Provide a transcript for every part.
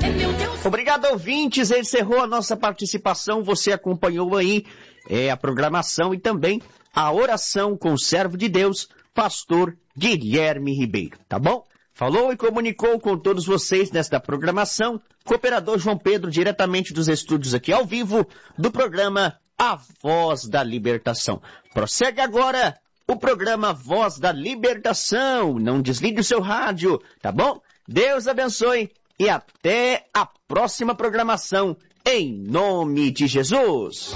Obrigado, ouvintes. Encerrou a nossa participação. Você acompanhou aí a programação e também a oração com o servo de Deus, pastor Guilherme Ribeiro, tá bom? Falou e comunicou com todos vocês nesta programação, cooperador João Pedro, diretamente dos estúdios aqui ao vivo, do programa A Voz da Libertação. Prossegue agora o programa Voz da Libertação. Não desligue o seu rádio, tá bom? Deus abençoe e até a próxima programação, em nome de Jesus.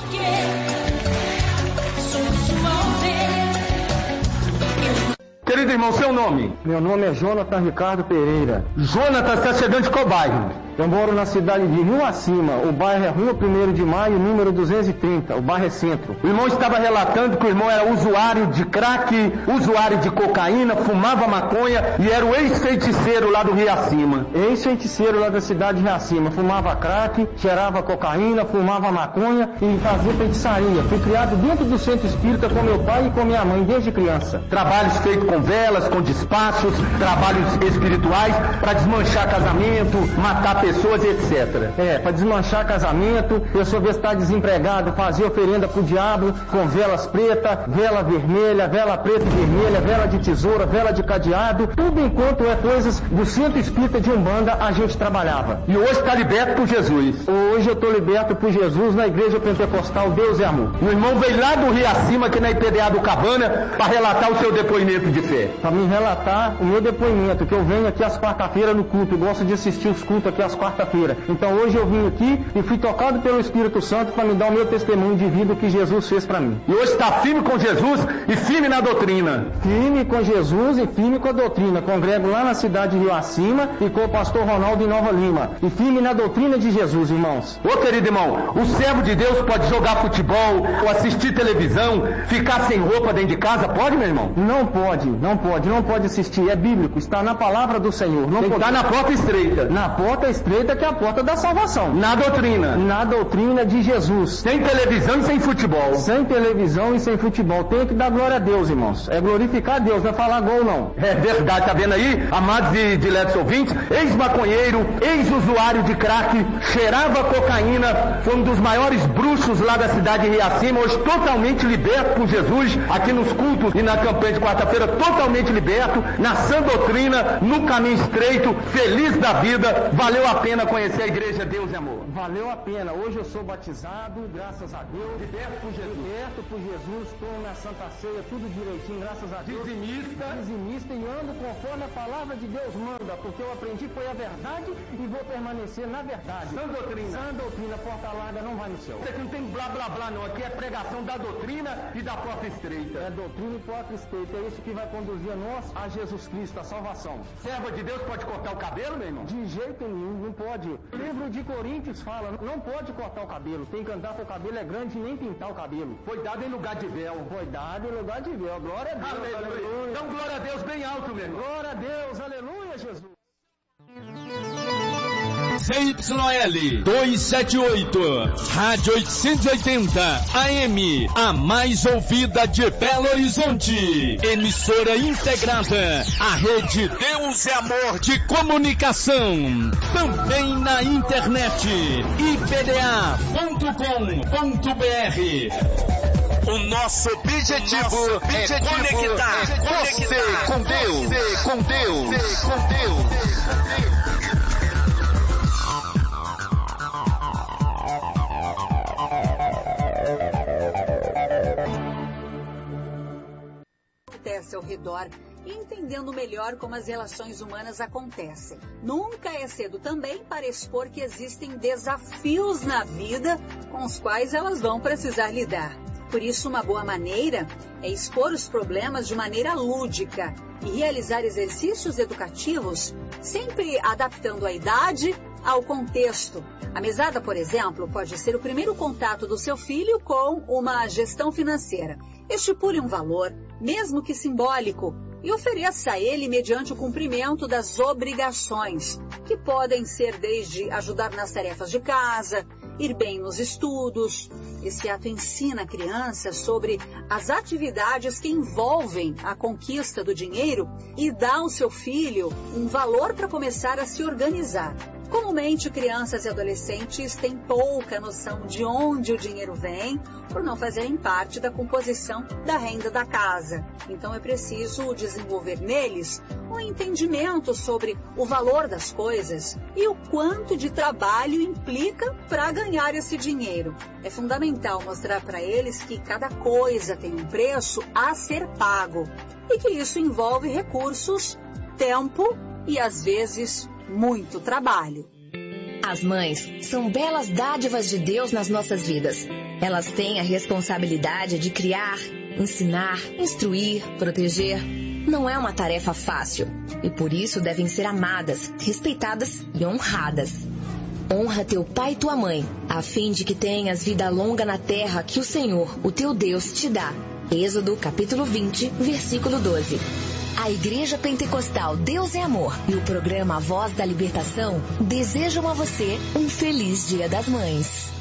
Querido irmão, seu nome? Meu nome é Jonathan Ricardo Pereira. Jonathan, está chegando de qual bairro? Eu moro na cidade de Rio Acima. O bairro é Rua 1º de Maio, número 230. O bairro é Centro. O irmão estava relatando que o irmão era usuário de crack, usuário de cocaína, fumava maconha e era o ex-feiticeiro lá do Rio Acima. Ex-feiticeiro lá da cidade de Rio Acima. Fumava crack, cheirava cocaína, fumava maconha e fazia feitiçaria. Fui criado dentro do centro espírita com meu pai e com minha mãe desde criança. Trabalhos feitos com velas, com despachos, trabalhos espirituais para desmanchar casamento, matar pessoas, etc. Para desmanchar casamento, pessoa ver se está desempregado, fazer oferenda pro diabo com velas pretas, vela vermelha, vela preta e vermelha, vela de tesoura, vela de cadeado, tudo enquanto coisas do centro espírita de Umbanda a gente trabalhava. E hoje está liberto por Jesus. Hoje eu estou liberto por Jesus na igreja pentecostal Deus é Amor. O irmão veio lá do Rio Acima, aqui na IPDA do Cabana, para relatar o seu depoimento de fé. Para me relatar o meu depoimento, que eu venho aqui às quarta-feiras no culto, eu gosto de assistir os cultos aqui às quarta-feiras. Então hoje eu vim aqui e fui tocado pelo Espírito Santo para me dar o meu testemunho de vida que Jesus fez para mim. E hoje está firme com Jesus e firme na doutrina. Firme com Jesus e firme com a doutrina. Congrego lá na cidade de Rio Acima e com o pastor Ronaldo em Nova Lima. E firme na doutrina de Jesus, irmãos. Ô querido irmão, o servo de Deus pode jogar futebol, ou assistir televisão, ficar sem roupa dentro de casa? Pode, meu irmão? Não pode assistir. É bíblico, está na palavra do Senhor. Não pode. Está na porta estreita. Na porta estreita, que é a porta da salvação. Na doutrina. Na doutrina de Jesus. Sem televisão e sem futebol. Sem televisão e sem futebol. Tem que dar glória a Deus, irmãos. É glorificar a Deus, não é falar gol, não. É verdade, tá vendo aí? Amados e diletos ouvintes, ex-maconheiro, ex-usuário de crack, cheirava cocaína, foi um dos maiores bruxos lá da cidade de Rio Acima, hoje totalmente liberto por Jesus, aqui nos cultos e na campanha de quarta-feira, totalmente liberto, na sã doutrina, no caminho estreito, feliz da vida. Valeu a pena conhecer a igreja Deus e Amor. Valeu a pena. Hoje eu sou batizado, graças a Deus. Liberto por Jesus, tomo na Santa Ceia, tudo direitinho, graças a Deus. Dizimista e ando conforme a palavra de Deus manda, porque eu aprendi foi a verdade e vou permanecer na verdade. Sã doutrina, porta larga não vai no céu. Isso aqui não tem blá blá blá não, aqui é pregação da doutrina e da porta estreita. É doutrina e porta estreita, é isso que vai conduzir a nós a Jesus Cristo, a salvação. Serva de Deus pode cortar o cabelo, meu irmão? De jeito nenhum, não pode. O livro de Coríntios fala, não pode cortar o cabelo, tem que andar com o cabelo é grande e nem pintar o cabelo. Foi dado em lugar de véu. Foi dado em lugar de véu, glória a Deus, aleluia. Então glória a Deus bem alto, meu irmão. Glória a Deus, aleluia, Jesus. ZYL 278, Rádio 880 AM, a mais ouvida de Belo Horizonte. Emissora integrada à rede Deus é Amor de Comunicação. Também na internet, ipda.com.br. O nosso objetivo é conectar você com Deus. Acontece ao redor e entendendo melhor como as relações humanas acontecem. Nunca é cedo também para expor que existem desafios na vida com os quais elas vão precisar lidar. Por isso, uma boa maneira é expor os problemas de maneira lúdica e realizar exercícios educativos, sempre adaptando a idade ao contexto. A mesada, por exemplo, pode ser o primeiro contato do seu filho com uma gestão financeira. Estipule um valor, mesmo que simbólico, e ofereça a ele mediante o cumprimento das obrigações, que podem ser desde ajudar nas tarefas de casa, ir bem nos estudos. Esse ato ensina a criança sobre as atividades que envolvem a conquista do dinheiro e dá ao seu filho um valor para começar a se organizar. Comumente, crianças e adolescentes têm pouca noção de onde o dinheiro vem, por não fazerem parte da composição da renda da casa. Então é preciso desenvolver neles um entendimento sobre o valor das coisas e o quanto de trabalho implica para ganhar esse dinheiro. É fundamental mostrar para eles que cada coisa tem um preço a ser pago e que isso envolve recursos, tempo e, às vezes, muito trabalho. As mães são belas dádivas de Deus nas nossas vidas. Elas têm a responsabilidade de criar, ensinar, instruir, proteger. Não é uma tarefa fácil e por isso devem ser amadas, respeitadas e honradas. Honra teu pai e tua mãe, a fim de que tenhas vida longa na terra que o Senhor, o teu Deus, te dá. Êxodo, capítulo 20, versículo 12. A Igreja Pentecostal Deus é Amor e o programa Voz da Libertação desejam a você um feliz Dia das Mães.